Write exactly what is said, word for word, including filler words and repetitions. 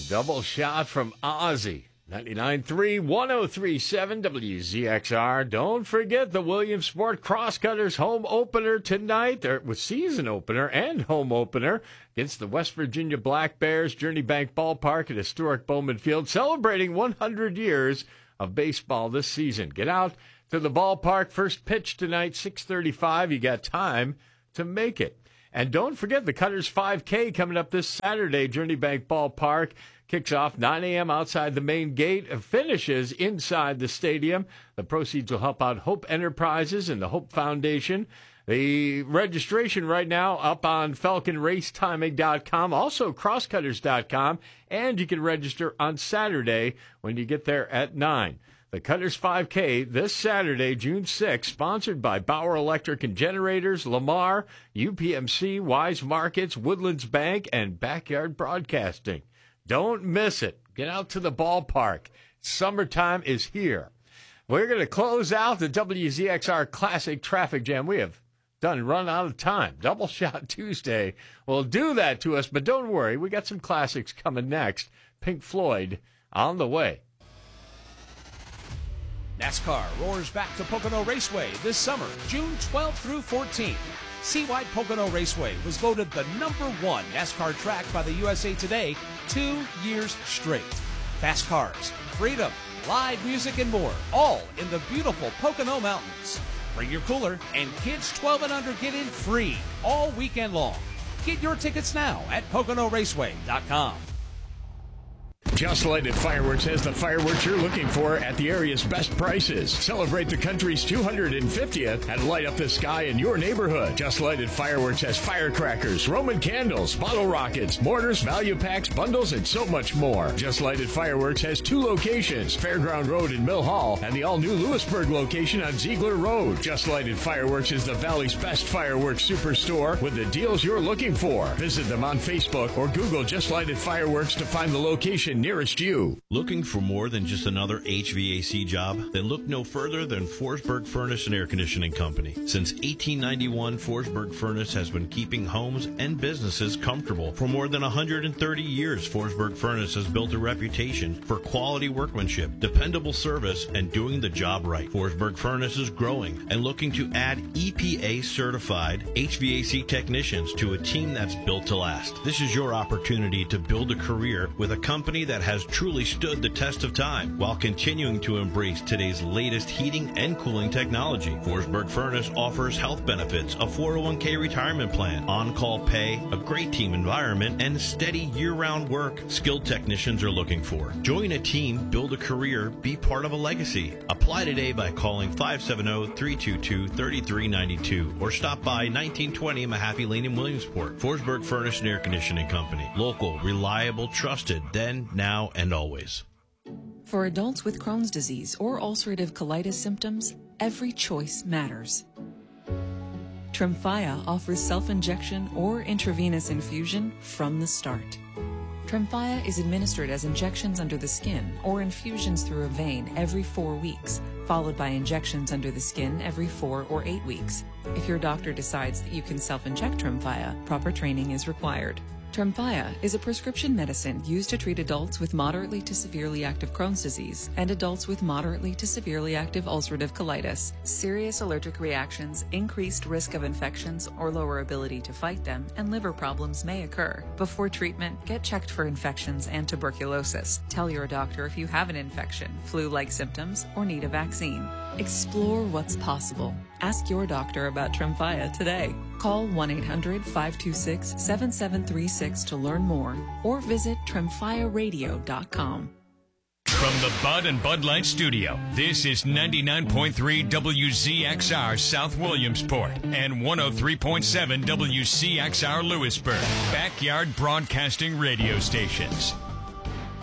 Double shot from Ozzy. ninety-nine point three, one oh three point seven W Z X R. Don't forget the Williamsport Crosscutters home opener tonight. They're with season opener and home opener against the West Virginia Black Bears, Journey Bank Ballpark at historic Bowman Field, celebrating one hundred years of baseball this season. Get out to the ballpark. First pitch tonight, six thirty-five. You got time to make it. And don't forget the Cutters five K coming up this Saturday, Journey Bank Ballpark. Kicks off nine a.m. outside the main gate, finishes inside the stadium. The proceeds will help out Hope Enterprises and the Hope Foundation. The registration right now up on falcon race timing dot com, also crosscutters dot com, and you can register on Saturday when you get there at nine. The Cutters five K this Saturday, June sixth, sponsored by Bauer Electric and Generators, Lamar, U P M C, Wise Markets, Woodlands Bank, and Backyard Broadcasting. Don't miss it. Get out to the ballpark. Summertime is here. We're going to close out the W Z X R Classic Traffic Jam. We have done run out of time. Double Shot Tuesday will do that to us, but don't worry. We got some classics coming next. Pink Floyd on the way. NASCAR roars back to Pocono Raceway this summer, June twelfth through fourteenth. Seawide Pocono Raceway was voted the number one NASCAR track by the U S A Today two years straight. Fast cars, freedom, live music, and more, all in the beautiful Pocono Mountains. Bring your cooler, and kids twelve and under get in free all weekend long. Get your tickets now at Pocono Raceway dot com. Just Lighted Fireworks has the fireworks you're looking for at the area's best prices. Celebrate the country's two hundred fiftieth and light up the sky in your neighborhood. Just Lighted Fireworks has firecrackers, Roman candles, bottle rockets, mortars, value packs, bundles, and so much more. Just Lighted Fireworks has two locations, Fairground Road in Mill Hall and the all-new Lewisburg location on Ziegler Road. Just Lighted Fireworks is the Valley's best fireworks superstore with the deals you're looking for. Visit them on Facebook or Google Just Lighted Fireworks to find the location nearest you. Looking for more than just another H V A C job? Then look no further than Forsberg Furnace and Air Conditioning Company. Since eighteen ninety-one, Forsberg Furnace has been keeping homes and businesses comfortable. For more than one hundred thirty years, Forsberg Furnace has built a reputation for quality workmanship, dependable service, and doing the job right. Forsberg Furnace is growing and looking to add E P A-certified H V A C technicians to a team that's built to last. This is your opportunity to build a career with a company that has truly stood the test of time while continuing to embrace today's latest heating and cooling technology. Forsberg Furnace offers health benefits, a four oh one k retirement plan, on-call pay, a great team environment, and steady year-round work skilled technicians are looking for. Join a team, build a career, be part of a legacy. Apply today by calling five seven zero, three two two, three three nine two or stop by nineteen twenty Mahaffey Lane in Williamsport. Forsberg Furnace and Air Conditioning Company. Local, reliable, trusted, then, now, and always. For adults with Crohn's disease or ulcerative colitis symptoms, every choice matters. Tremfya offers self-injection or intravenous infusion from the start. Tremfya is administered as injections under the skin or infusions through a vein every four weeks, followed by injections under the skin every four or eight weeks. If your doctor decides that you can self-inject Tremfya, proper training is required. Tremfya is a prescription medicine used to treat adults with moderately to severely active Crohn's disease and adults with moderately to severely active ulcerative colitis. Serious allergic reactions, increased risk of infections or lower ability to fight them, and liver problems may occur. Before treatment, get checked for infections and tuberculosis. Tell your doctor if you have an infection, flu-like symptoms, or need a vaccine. Explore what's possible. Ask your doctor about Tremfya today. Call one eight hundred, five two six, seven seven three six to learn more or visit tremfya radio dot com. From the Bud and Bud Light Studio, this is ninety-nine point three W Z X R South Williamsport and one oh three point seven W C X R Lewisburg, Backyard Broadcasting Radio Stations.